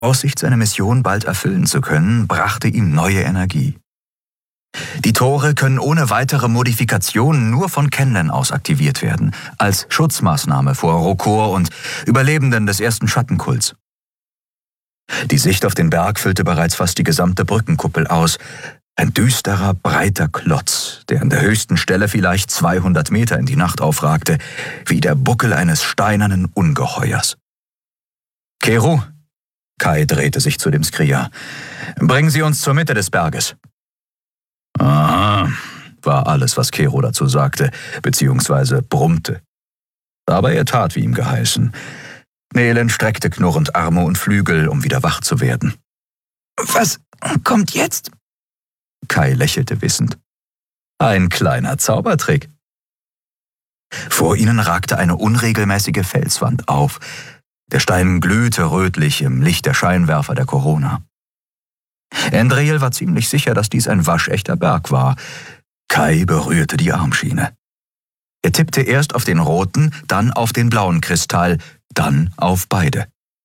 Aussicht, seine Mission bald erfüllen zu können, brachte ihm neue Energie. Die Tore können ohne weitere Modifikationen nur von Kenlen aus aktiviert werden, als Schutzmaßnahme vor Rokor und Überlebenden des ersten Schattenkults. Die Sicht auf den Berg füllte bereits fast die gesamte Brückenkuppel aus. Ein düsterer, breiter Klotz, der an der höchsten Stelle vielleicht 200 Meter in die Nacht aufragte, wie der Buckel eines steinernen Ungeheuers. »Keru«, Kai drehte sich zu dem Skria, »bringen Sie uns zur Mitte des Berges.« »Aha«, war alles, was Keru dazu sagte, beziehungsweise brummte. Aber er tat, wie ihm geheißen. Nehlen streckte knurrend Arme und Flügel, um wieder wach zu werden. »Was kommt jetzt?« Kai lächelte wissend. »Ein kleiner Zaubertrick.« Vor ihnen ragte eine unregelmäßige Felswand auf. Der Stein glühte rötlich im Licht der Scheinwerfer der Corona. Endriel war ziemlich sicher, dass dies ein waschechter Berg war. Kai berührte die Armschiene. Er tippte erst auf den roten, dann auf den blauen Kristall, dann auf beide.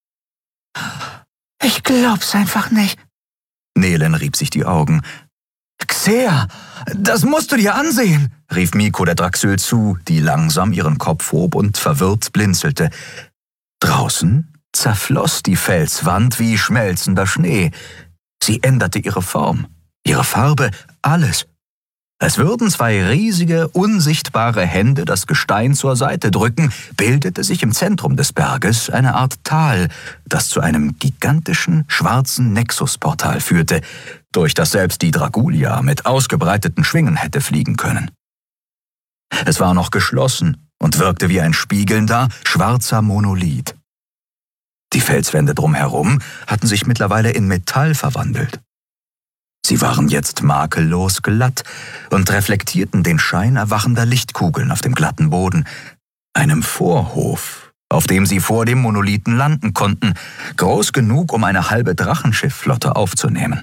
»Ich glaub's einfach nicht.« Nehlen rieb sich die Augen. »Xer, das musst du dir ansehen«, rief Miko der Draxül zu, die langsam ihren Kopf hob und verwirrt blinzelte. Draußen zerfloss die Felswand wie schmelzender Schnee. Sie änderte ihre Form, ihre Farbe, alles. Als würden zwei riesige, unsichtbare Hände das Gestein zur Seite drücken, bildete sich im Zentrum des Berges eine Art Tal, das zu einem gigantischen, schwarzen Nexus-Portal führte, durch das selbst die Dragulia mit ausgebreiteten Schwingen hätte fliegen können. Es war noch geschlossen und wirkte wie ein spiegelnder, schwarzer Monolith. Die Felswände drumherum hatten sich mittlerweile in Metall verwandelt. Sie waren jetzt makellos glatt und reflektierten den Schein erwachender Lichtkugeln auf dem glatten Boden, einem Vorhof, auf dem sie vor dem Monolithen landen konnten, groß genug, um eine halbe Drachenschiffflotte aufzunehmen.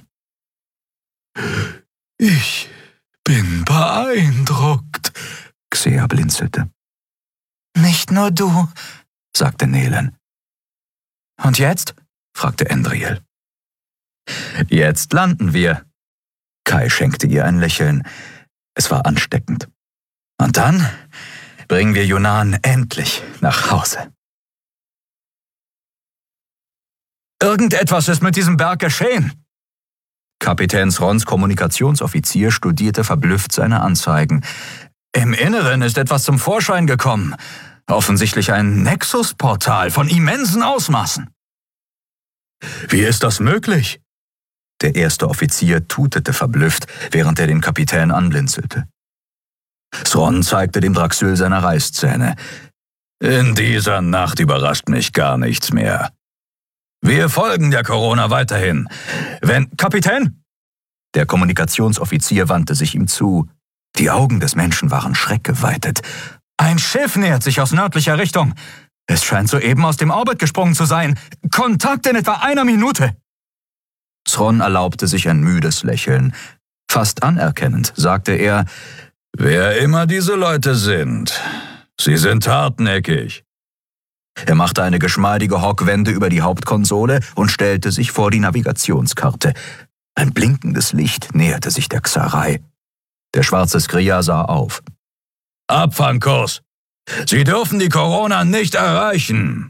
»Ich bin beeindruckt«, Xer blinzelte. »Nicht nur du«, sagte Nehlen. »Und jetzt?« fragte Endriel. »Jetzt landen wir.« Kai schenkte ihr ein Lächeln. Es war ansteckend. »Und dann bringen wir Yunnan endlich nach Hause.« »Irgendetwas ist mit diesem Berg geschehen.« Kapitän Srons Kommunikationsoffizier studierte verblüfft seine Anzeigen. »Im Inneren ist etwas zum Vorschein gekommen. Offensichtlich ein Nexus-Portal von immensen Ausmaßen.« »Wie ist das möglich?« Der erste Offizier tutete verblüfft, während er den Kapitän anblinzelte. Sron zeigte dem Draxül seine Reißzähne. »In dieser Nacht überrascht mich gar nichts mehr. Wir folgen der Corona weiterhin. Wenn... Kapitän!« Der Kommunikationsoffizier wandte sich ihm zu. Die Augen des Menschen waren schreckgeweitet. »Ein Schiff nähert sich aus nördlicher Richtung. Es scheint soeben aus dem Orbit gesprungen zu sein. Kontakt in etwa 1 Minute.« Sron erlaubte sich ein müdes Lächeln. Fast anerkennend sagte er, »Wer immer diese Leute sind, sie sind hartnäckig.« Er machte eine geschmeidige Hockwende über die Hauptkonsole und stellte sich vor die Navigationskarte. Ein blinkendes Licht näherte sich der Xarei. Der schwarze Skria sah auf. »Abfangkurs! Sie dürfen die Corona nicht erreichen!«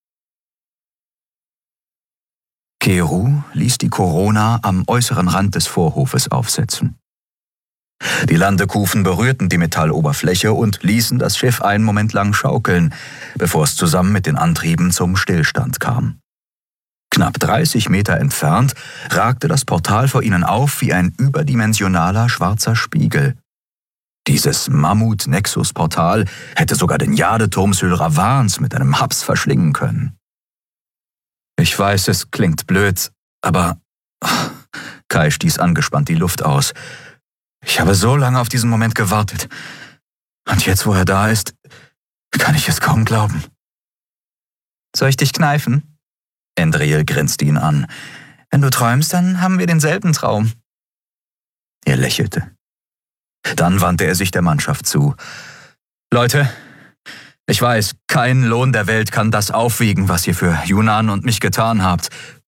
Keru ließ die Corona am äußeren Rand des Vorhofes aufsetzen. Die Landekufen berührten die Metalloberfläche und ließen das Schiff einen Moment lang schaukeln, bevor es zusammen mit den Antrieben zum Stillstand kam. Knapp 30 Meter entfernt ragte das Portal vor ihnen auf wie ein überdimensionaler schwarzer Spiegel. Dieses Mammut-Nexus-Portal hätte sogar den Jadeturm Sylravans mit einem Haps verschlingen können. »Ich weiß, es klingt blöd, aber...« Kai stieß angespannt die Luft aus. »Ich habe so lange auf diesen Moment gewartet. Und jetzt, wo er da ist, kann ich es kaum glauben.« »Soll ich dich kneifen?« Endriel grinste ihn an. »Wenn du träumst, dann haben wir denselben Traum.« Er lächelte. Dann wandte er sich der Mannschaft zu. »Leute, ich weiß, kein Lohn der Welt kann das aufwiegen, was ihr für Yunnan und mich getan habt.